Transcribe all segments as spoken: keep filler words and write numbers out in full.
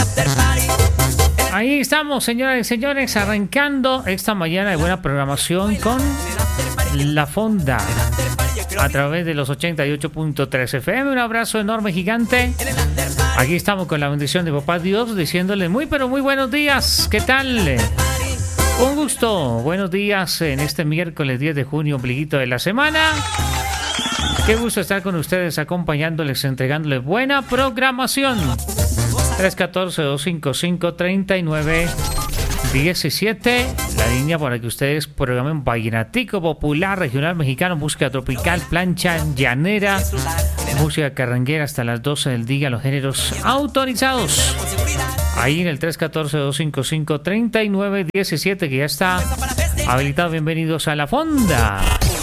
Ahí estamos, señoras y señores, arrancando esta mañana de buena programación con La Fonda a través de los ochenta y ocho punto tres F M. Un abrazo enorme, gigante. Aquí estamos con la bendición de Papá Dios, diciéndole muy pero muy buenos días. ¿Qué tal? Un gusto. Buenos días en este miércoles diez de junio, ombliguito de la semana. Qué gusto estar con ustedes, acompañándoles, entregándoles buena programación. tres uno cuatro, dos cinco cinco, tres nueve uno siete, la línea para que ustedes programen vallenatico, popular, regional mexicano, música tropical, plancha, llanera, música carranguera hasta las doce del día, los géneros autorizados. Ahí en el tres uno cuatro, dos cinco cinco, tres nueve uno siete, que ya está habilitado. Bienvenidos a La Fonda.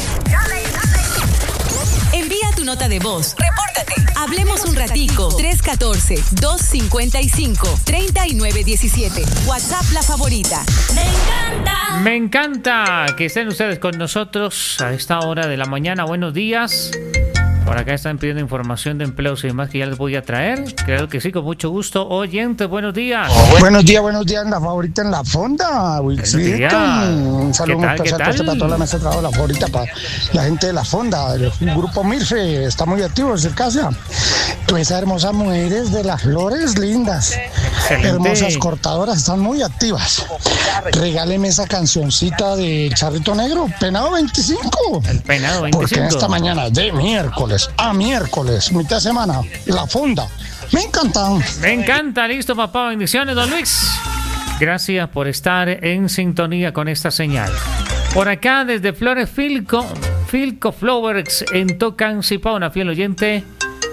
Envía tu nota de voz. Repórtate. Hablemos un ratico. tres uno cuatro, dos cinco cinco, tres nueve uno siete. WhatsApp La Favorita. Me encanta. Me encanta que estén ustedes con nosotros a esta hora de la mañana. Buenos días. Por acá están pidiendo información de empleos y demás que ya les voy a traer. Creo que sí, con mucho gusto. Oyentes, buenos días. Oh, buenos días, buenos días en La Favorita, en La Fonda. Wilsito. Un saludo muy especial para toda la mesa de trabajo de La Favorita, para la gente de La Fonda. El grupo Mirfe está muy activo desde casa. Todas esas hermosas mujeres de las flores lindas. Excelente. Hermosas cortadoras, están muy activas. Regáleme esa cancioncita de Charrito Negro, Penado veinticinco. El Penado veinticinco. Porque en esta mañana de miércoles a miércoles, mitad de semana, La Fonda. Me encantan. Me encanta, listo, papá. Bendiciones, don Luis. Gracias por estar en sintonía con esta señal. Por acá, desde Flores Filco, Filco Flowers en Tocancipá, una fiel oyente.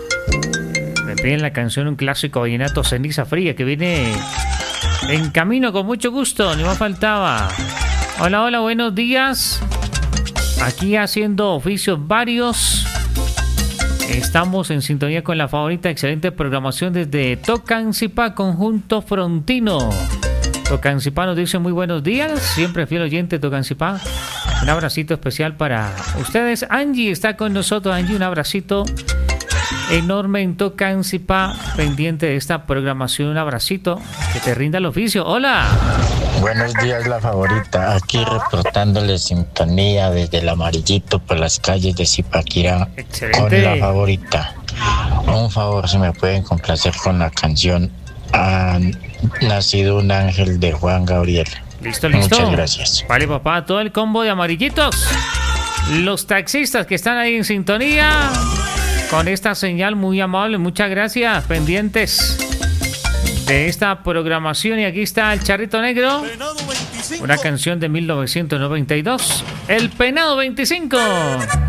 Me piden la canción, un clásico vallenato, Ceniza Fría, que viene en camino con mucho gusto, ni más faltaba. Hola, hola, buenos días. Aquí haciendo oficios varios. Estamos en sintonía con La Favorita. Excelente programación desde Tocancipá, Conjunto Frontino. Tocancipá nos dice muy buenos días. Siempre fiel oyente Tocancipá. Un abracito especial para ustedes. Angie está con nosotros. Angie, un abracito enorme en Tocancipá, pendiente de esta programación. Un abracito, que te rinda el oficio. Hola. Buenos días, La Favorita. Aquí reportándole sintonía desde el Amarillito por las calles de Zipaquirá. Excelente. Con La Favorita. Un favor, si me pueden complacer con la canción Ha nacido un ángel de Juan Gabriel. Listo, listo. Muchas gracias. Vale, papá, todo el combo de amarillitos. Los taxistas que están ahí en sintonía con esta señal muy amable, muchas gracias. Pendientes de esta programación. Y aquí está el Charrito Negro, una canción de mil novecientos noventa y dos, El Penado veinticinco.